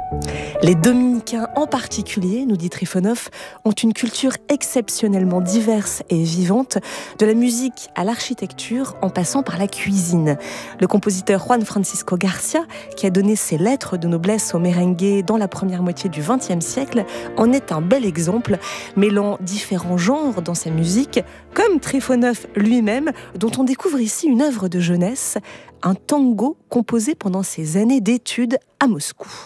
Les Dominicains en particulier, nous dit Trifonov, ont une culture exceptionnellement diverse et vivante, de la musique à l'architecture en passant par la cuisine. Le compositeur Juan Francisco Garcia, qui a donné ses lettres de noblesse au merengue dans la première moitié du XXe siècle, en est un bel exemple, mêlant différents genres dans sa musique, comme Trifonov lui-même, dont on découvre ici une œuvre de jeunesse, un tango composé pendant ses années d'études à Moscou.